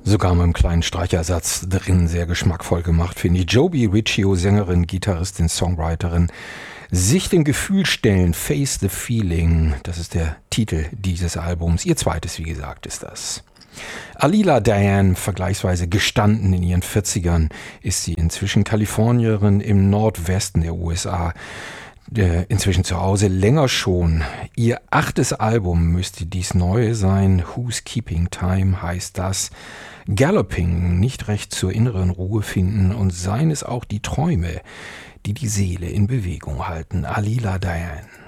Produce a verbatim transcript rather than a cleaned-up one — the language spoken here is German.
Sogar mit einem kleinen Streichersatz drin sehr geschmackvoll gemacht, finde ich. Joby Riccio, Sängerin, Gitarristin, Songwriterin, sich dem Gefühl stellen, Face the Feeling, das ist der Titel dieses Albums. Ihr zweites, wie gesagt, ist das. Alila Diane, vergleichsweise gestanden in ihren vierzigern, ist sie inzwischen Kalifornierin im Nordwesten der U S A. Inzwischen zu Hause, länger schon. Ihr achtes Album müsste dies neue sein. Who's Keeping Time heißt das. Galloping, nicht recht zur inneren Ruhe finden, und seien es auch die Träume, die die Seele in Bewegung halten. Alila Diane.